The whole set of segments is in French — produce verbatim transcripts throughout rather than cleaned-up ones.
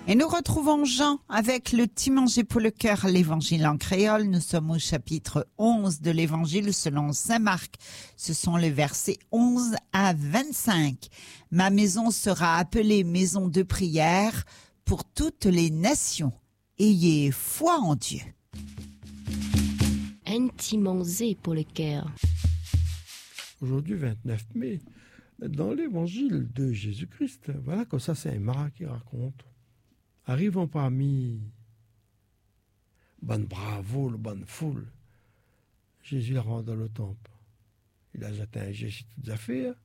Et nous retrouvons Jean avec le petit manger pour le cœur, l'évangile en créole. Nous sommes au chapitre onze de l'évangile selon saint Marc. Ce sont les versets onze à vingt-cinq. Ma maison sera appelée maison de prière pour toutes les nations. Ayez foi en Dieu. Un petit manger pour le cœur. Aujourd'hui, vingt-neuf mai, dans l'évangile de Jésus-Christ, voilà comme ça, c'est un Marc qui raconte. Arrivons parmi bonne bravo, le bonne foule. Jésus rentre dans le temple. Il a jeté un jet sur toutes les affaires.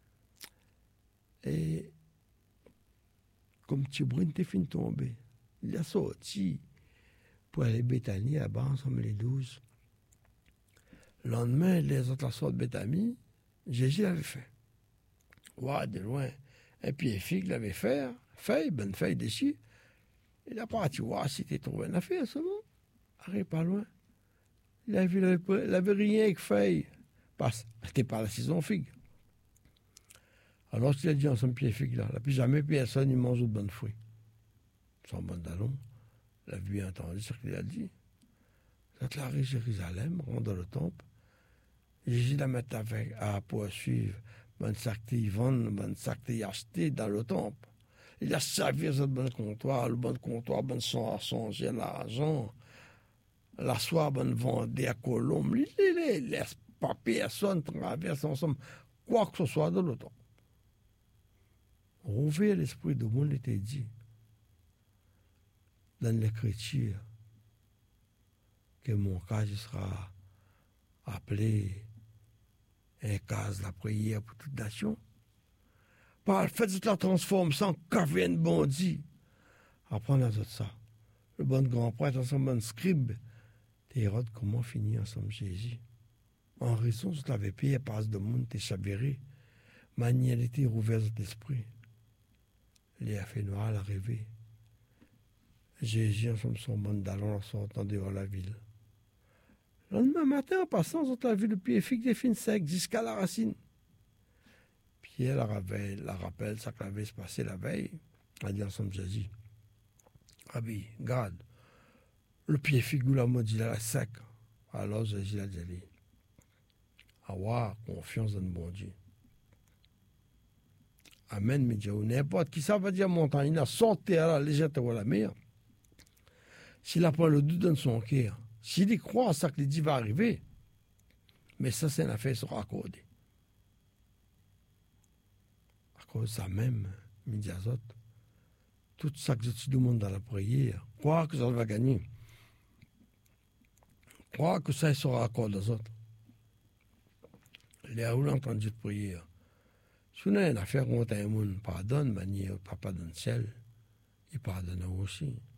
Et comme Tibrine était fini de tomber, il a sorti pour aller à Béthanie, là-bas, ensemble les douze. Le lendemain, les autres sortent de Béthanie, Jésus l'avait fait. Ouais, de loin. Un pied figue l'avait fait, feuille, bonne feuille dessus. Il a parti voir si tu trouvé une affaire, seulement. Arrive pas loin. Il a vu, il n'avait rien avec feuille. Parce que c'était pas la saison figue. Alors, il a dit en son pied figue là, plus jamais personne ne mange de bonnes fruits. Son bon talon, il a bien entendu ce qu'il a dit. Quand la riche Jérusalem rentre dans le temple, Jésus la met avec à poursuivre, bonne sacrée vendre, bonne sacrée acheter dans le temple. Il a servi ce bon comptoir, le bon comptoir, bon son à songer l'argent, la soie, bonne vendée à Colombe, il ne laisse pas personne traverser ensemble, quoi que ce soit de l'autre. Rouvrir l'esprit de monde était dit dans l'écriture que mon cas sera appelé un cas de la prière pour toute nation. Par le fait de la transforme sans qu'avait bondi. Apprendre à tout ça. Le bon grand prêtre, ensemble, bon scribe, Hérode, comment finir ensemble Jésus? En raison de la paix, passe de monde, t'es chabéré. Manière était rouverte d'esprit. Les a fait noir à l'arrivée. Jésus, ensemble, son bon d'allons, sortant dehors la ville. Le lendemain matin, en passant, on a vu le pied fixe des fines secs jusqu'à la racine. Pierre la rappelle, la rappelle, ça qu'avait se passé la veille. A dit ensemble Jésus. Rabbi, garde, le pied figure la maudit là, sec. Alors Jésus a dit, avoir confiance dans le bon Dieu. Amen, mais Dieu, n'importe qui ça va dire montagne, il a sorti à la légère de la mer. S'il apprend le doute dans son cœur, s'il y croit à ça que dit va arriver, mais ça, c'est une affaire sera accordée. À cause de ça même, midi à zot, tout ça que tu demandes dans la prière, crois que ça va gagner. Crois que ça sera accordé aux autres. Les ont entendu de prière. Si on a une affaire contre un monde, pardonne, manière papa dans le ciel, il pardonne aussi.